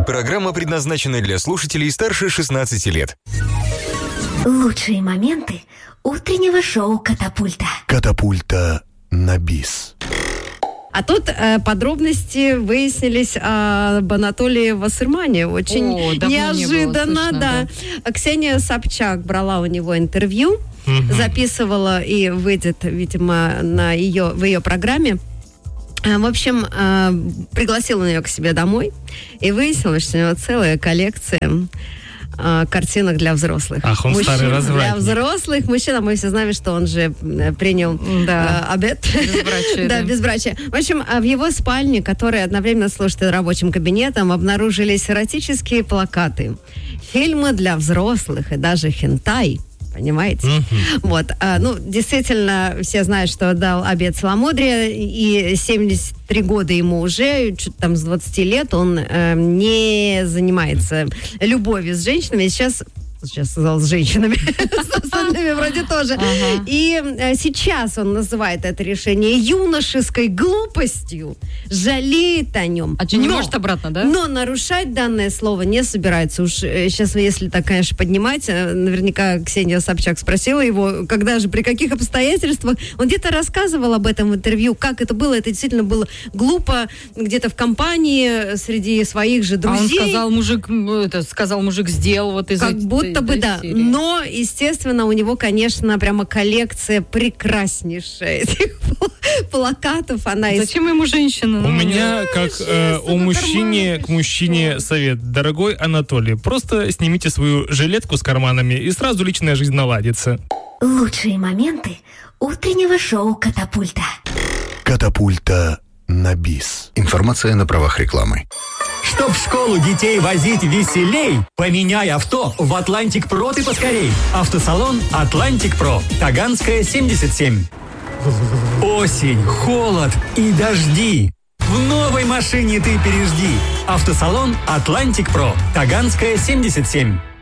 Программа предназначена для слушателей старше 16 лет. Лучшие моменты утреннего шоу «Катапульта». Катапульта на бис. А тут подробности выяснились об Анатолии Вассермане. Очень неожиданно, да. Ксения Собчак брала у него интервью, записывала и выйдет, видимо, в ее программе. В общем, пригласила он ее к себе домой, и выяснилось, что у него целая коллекция картинок для взрослых. Ах, он мужчин, старый развратник. Для взрослых мужчин, а мы все знаем, что он же принял обет. Безбрачие. Да, безбрачие. В общем, в его спальне, которая одновременно служит и рабочим кабинетом, обнаружились эротические плакаты, фильмы для взрослых и даже хентай. Понимаете? Вот. Действительно, все знают, что дал обет целомудрия, и 73 года ему уже, что-то там с 20 лет он не занимается любовью с женщинами. Сейчас сказал, с женщинами, с остальными вроде тоже. И сейчас он называет это решение юношеской глупостью, жалеет о нем. А что, не может обратно, да? Но нарушать данное слово не собирается. Уж сейчас, если так, конечно, поднимать, наверняка Ксения Собчак спросила его, когда же, при каких обстоятельствах. Он где-то рассказывал об этом в интервью, как это было. Это действительно было глупо, где-то в компании, среди своих же друзей. А он сказал, мужик сделал вот из как будто бы, да. серии. Но, естественно, у него, конечно, прямо коллекция прекраснейшая этих плакатов. Зачем ему женщина? У меня, как к мужчине совет. Дорогой Анатолий, просто снимите свою жилетку с карманами, и сразу личная жизнь наладится. Лучшие моменты утреннего шоу «Катапульта». Катапульта на бис. Информация на правах рекламы. Чтоб в школу детей возить веселей, поменяй авто в Атлантик Про ты поскорей. Автосалон Атлантик Про. Таганская, 77. Осень, холод и дожди. В новой машине ты пережди. Автосалон Атлантик Про. Таганская, 77.